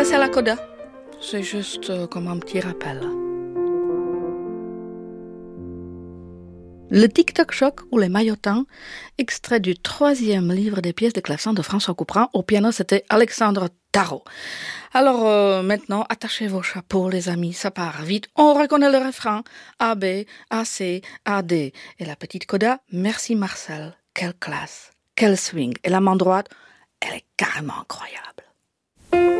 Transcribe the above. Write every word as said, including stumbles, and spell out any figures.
c'est la coda. C'est juste euh, comme un petit rappel. Le Tic-Toc Choc ou les maillotins, extrait du troisième livre des pièces de clavecin de François Couperin. Au piano, c'était Alexandre Tarot. Alors euh, maintenant, attachez vos chapeaux, les amis, ça part vite. On reconnaît le refrain. A, B, A, C, A, D. Et la petite coda, merci Marcel. Quelle classe, quel swing. Et la main droite, elle est carrément incroyable.